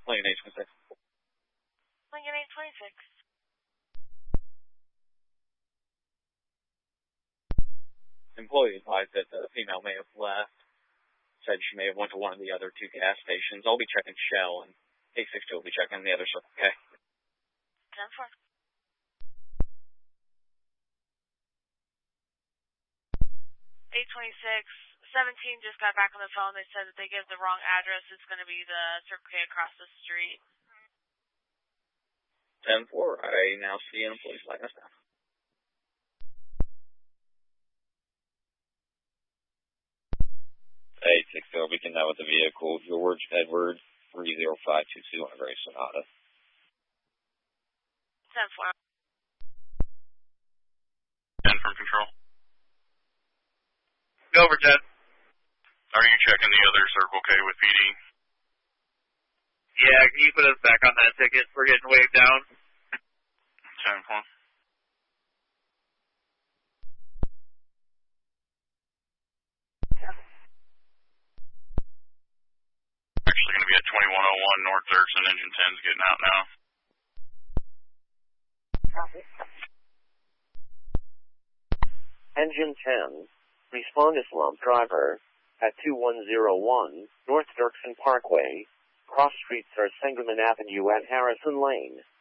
Lincoln 826. Lincoln 826. Employee advised that the female may have left. Said she may have went to one of the other two gas stations. I'll be checking Shell, and 862 will be checking the other Circle K. 10-4. 826. 17 just got back on the phone. They said that they gave the wrong address. It's going to be the Circle K across the street. 10-4. I now see an employee flagging us down. Hey, 60, we can now with the vehicle. George Edward 30522 on a Gray Sonata. 10-4. 10 from control. Go over, 10. Are you checking the other Circle K with PD? Yeah, can you put us back on that ticket? We're getting waved down. 10-4. Actually going to be at 2101 North Thurston. Engine 10's getting out now. Engine 10, respond to slump driver at 2101 North Dirksen Parkway. Cross streets are Sangamon Avenue and Harrison Lane.